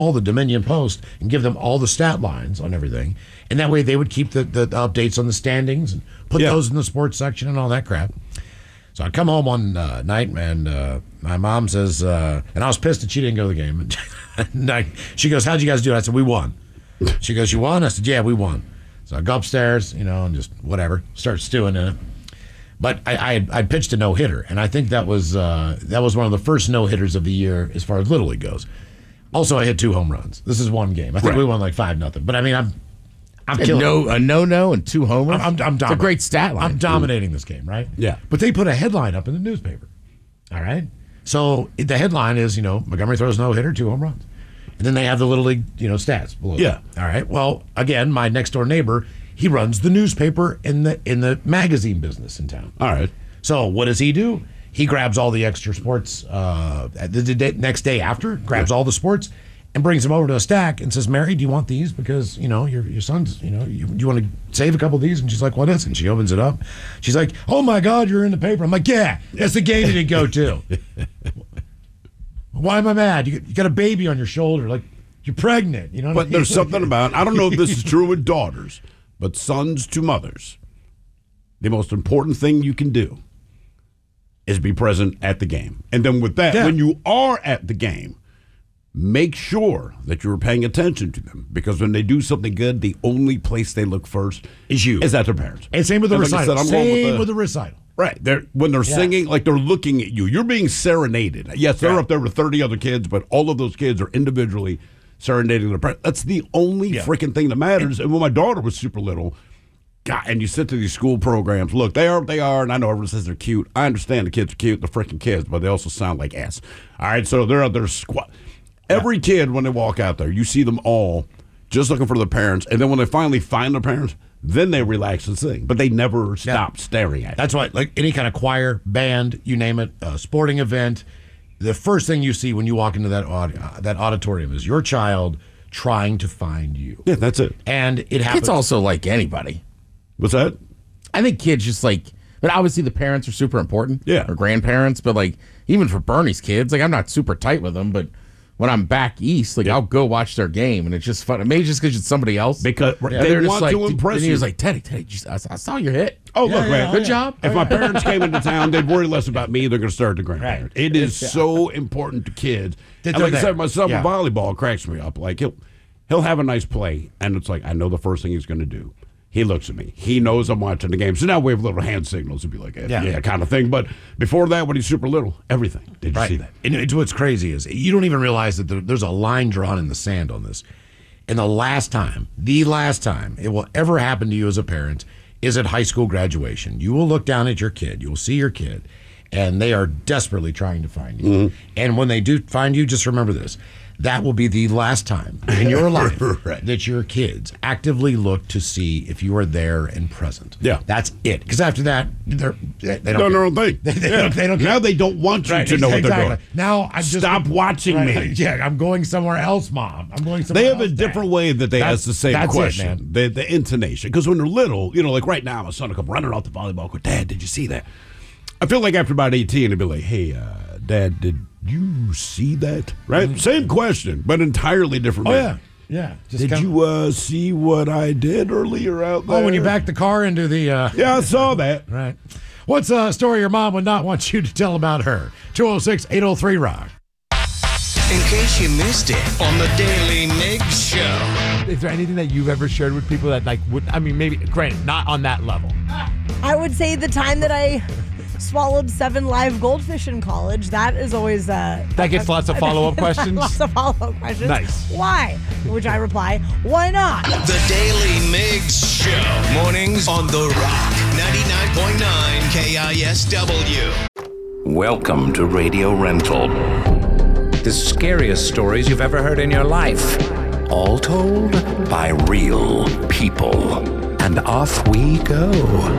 all the Dominion Post and give them all the stat lines on everything. And that way they would keep the updates on the standings and put those in the sports section and all that crap. So I come home one night, and my mom says, and I was pissed that she didn't go to the game. And she goes, how'd you guys do it? I said, we won. She goes, you won? I said, yeah, we won. So I go upstairs, and just whatever, start stewing in it. But I pitched a no-hitter, and I think that was one of the first no-hitters of the year as far as Little League goes. Also, I hit 2 home runs. This is one game. I think we won like 5-0. But I mean, I'm killing a no and 2 homers. It's a great stat line. I'm dominating this game, right? Yeah. But they put a headline up in the newspaper. All right. So the headline is, Montgomery throws no-hitter, 2 home runs. And then they have the Little League, stats below. Yeah. All right. Well, again, my next door neighbor, he runs the newspaper in the magazine business in town. All right. So what does he do? He grabs all the extra sports the next day after, grabs all the sports, and brings them over to a stack and says, Mary, do you want these? Because, your son's, you want to save a couple of these? And she's like, what is it? And she opens it up. She's like, oh, my God, you're in the paper. I'm like, yeah, that's the game you didn't go to. Why am I mad? You got a baby on your shoulder. Like, you're pregnant. But there's something about, I don't know if this is true with daughters, but sons to mothers, the most important thing you can do is be present at the game. And then with that, when you are at the game, make sure that you're paying attention to them, because when they do something good, the only place they look first is at their parents. And same with the recital. Same with the recital. Right. When they're singing, like they're looking at you. You're being serenaded. Yes, they're up there with 30 other kids, but all of those kids are individually serenading their parents. That's the only freaking thing that matters. And when my daughter was super little, God, and you sit to these school programs, look, they are what they are, and I know everyone says they're cute. I understand the kids are cute, they're freaking kids, but they also sound like ass. All right, so they're out there Every kid, when they walk out there, you see them all just looking for their parents, and then when they finally find their parents, then they relax and sing. But they never stop staring at it. That's why, like any kind of choir, band, you name it, sporting event, the first thing you see when you walk into that auditorium is your child trying to find you. Yeah, that's it. And it happens. It's also like anybody. What's that? I think kids just but obviously the parents are super important. Yeah. Or grandparents. But even for Bernie's kids, I'm not super tight with them, but when I'm back east, I'll go watch their game, and it's just fun. Maybe just because it's somebody else. Because they want to impress you. And he was like, Teddy, I saw your hit. Oh, look, man. Good job. If my parents came into town, they'd worry less about me. They're going to start the grandparents. Right. It is so important to kids. And like I said, my son with volleyball cracks me up. He'll have a nice play, and it's like, I know the first thing he's going to do. He looks at me. He knows I'm watching the game. So now we have little hand signals to be like, kind of thing. But before that, when he's super little, everything. Did you see that? And what's crazy is you don't even realize that there's a line drawn in the sand on this. And the last time it will ever happen to you as a parent is at high school graduation. You will look down at your kid. You will see your kid, and they are desperately trying to find you. Mm-hmm. And when they do find you, just remember this. That will be the last time in your life that your kids actively look to see if you are there and present. Yeah. That's it. Because after that, they don't care. They don't care. Now they don't want you to know what they're doing. Now I'm just stop watching me. Yeah, I'm going somewhere else, Mom. I'm going somewhere else. They have a different way that they ask the same question. The intonation. Because when they're little, like right now, my son will come running off the volleyball court. Dad, did you see that? I feel like after about 18, he'd be like, hey, Dad, did you see that? Right? Mm-hmm. Same question, but entirely different. Oh, yeah. Did you see what I did earlier out there? Oh, when you backed the car into the... Yeah, I saw that. Right. What's a story your mom would not want you to tell about her? 206-803-ROCK. In case you missed it on the Daily Migs Show. Is there anything that you've ever shared with people that maybe, granted, not on that level? I would say the time that I swallowed 7 live goldfish in college. That is always... that gets lots of follow-up questions? Lots of follow-up questions. Nice. Why? Which I reply, why not? The Daily Migs Show. Mornings on The Rock. 99.9 KISW. Welcome to Radio Rental. The scariest stories you've ever heard in your life. All told by real people. And off we go.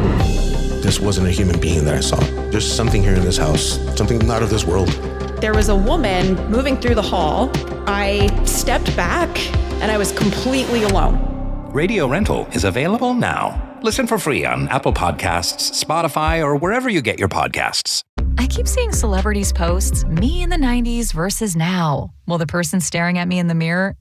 This wasn't a human being that I saw. There's something here in this house, something not of this world. There was a woman moving through the hall. I stepped back, and I was completely alone. Radio Rental is available now. Listen for free on Apple Podcasts, Spotify, or wherever you get your podcasts. I keep seeing celebrities posts, me in the 90s versus now. Well, the person staring at me in the mirror